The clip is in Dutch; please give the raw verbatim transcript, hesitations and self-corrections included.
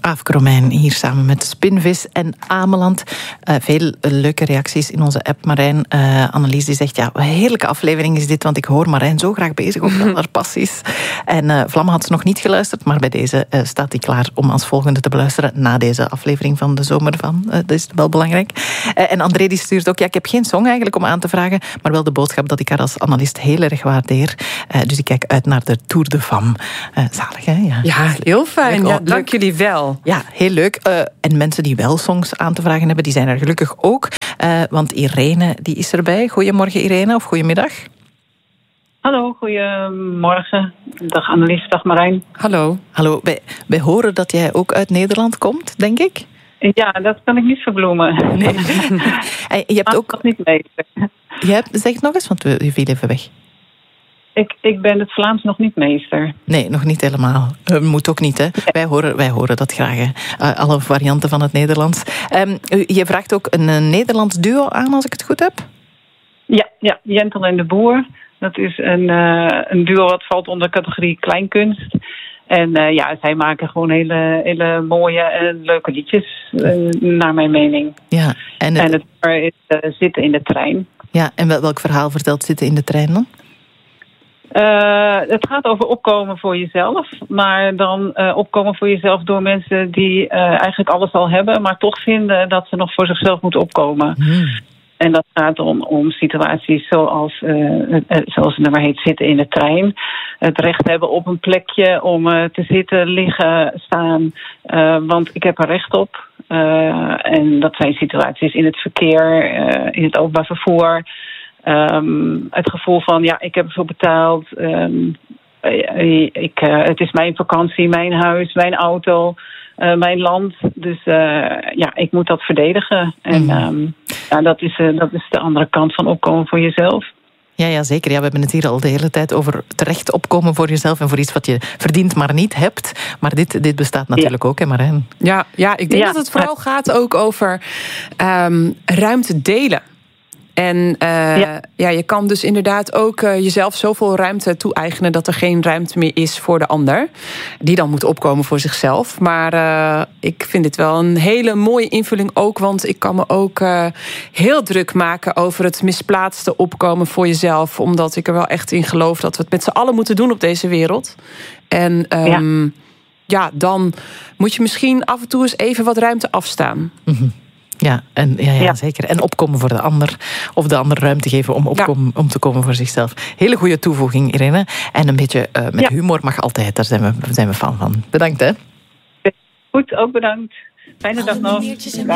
Aafke Romein hier samen met Spinvis en Ameland. Uh, veel leuke reacties in onze app. Marijn, uh, Annelies die zegt, ja, een heerlijke aflevering is dit, want ik hoor Marijn zo graag bezig over haar passies. En uh, Vlam had nog niet geluisterd, maar bij deze uh, staat hij klaar om als volgende te beluisteren na deze aflevering van de zomer van. Uh, dat is wel belangrijk. Uh, en André die stuurt ook, ja, ik heb geen song eigenlijk om aan te vragen, maar wel de boodschap dat ik haar als analist heel erg waardeer. Uh, dus ik kijk uit naar de Tour de Femme. Uh, zalig, hè? Ja, ja heel fijn. Leuk, ja, oh, dank jullie wel. Ja, heel leuk. Uh, en mensen die wel songs aan te vragen hebben, die zijn er gelukkig ook. Uh, want Irene, die is erbij. Goedemorgen Irene, of goedemiddag. Hallo, goedemorgen. Dag Annelies, dag Marijn. Hallo. Hallo, wij, wij horen dat jij ook uit Nederland komt, denk ik? Ja, dat kan ik niet verbloemen. Nee. Je hebt ook... nog niet meester. Je hebt, zeg het nog eens, want je viel even weg. Ik, ik ben het Vlaams nog niet meester. Nee, nog niet helemaal. Uh, moet ook niet, hè. Nee. Wij, horen, wij horen dat graag, hè. Uh, alle varianten van het Nederlands. Um, je vraagt ook een, een Nederlands duo aan, als ik het goed heb? Ja, ja, Jentel en de Boer. Dat is een, uh, een duo wat valt onder de categorie kleinkunst. En uh, ja, zij maken gewoon hele, hele mooie en leuke liedjes, uh, naar mijn mening. Ja, en het, en het nummer is uh, Zitten in de trein. Ja, en welk verhaal vertelt Zitten in de trein dan? Uh, het gaat over opkomen voor jezelf. Maar dan uh, opkomen voor jezelf door mensen die uh, eigenlijk alles al hebben, maar toch vinden dat ze nog voor zichzelf moeten opkomen. Hmm. En dat gaat om, om situaties zoals, uh, zoals het nummer heet, zitten in de trein. Het recht hebben op een plekje om uh, te zitten, liggen, staan. Uh, want ik heb er recht op. Uh, en dat zijn situaties in het verkeer, uh, in het openbaar vervoer. Um, het gevoel van, ja, ik heb ervoor betaald. Um, ik, uh, het is mijn vakantie, mijn huis, mijn auto, uh, mijn land. Dus uh, ja, ik moet dat verdedigen. En um, ja, dat, is, uh, dat is de andere kant van opkomen voor jezelf. Ja, ja, zeker. Ja, we hebben het hier al de hele tijd over terecht opkomen voor jezelf en voor iets wat je verdient, maar niet hebt. Maar dit, dit bestaat natuurlijk ja. ook, hè Marijn? Ja, ja, ik denk ja. dat het vooral gaat ook over um, ruimte delen. En uh, ja. ja, je kan dus inderdaad ook uh, jezelf zoveel ruimte toe-eigenen dat er geen ruimte meer is voor de ander. Die dan moet opkomen voor zichzelf. Maar uh, ik vind dit wel een hele mooie invulling ook. Want ik kan me ook uh, heel druk maken over het misplaatste opkomen voor jezelf. Omdat ik er wel echt in geloof dat we het met z'n allen moeten doen op deze wereld. En um, ja. ja, dan moet je misschien af en toe eens even wat ruimte afstaan. Mm-hmm. Ja, en, ja, ja, ja, zeker. En opkomen voor de ander. Of de ander ruimte geven om, opkomen, ja. om te komen voor zichzelf. Hele goede toevoeging, Irene. En een beetje uh, met ja. humor mag altijd. Daar zijn we, zijn we fan van. Bedankt, hè. Goed, ook bedankt. Fijne dag nog.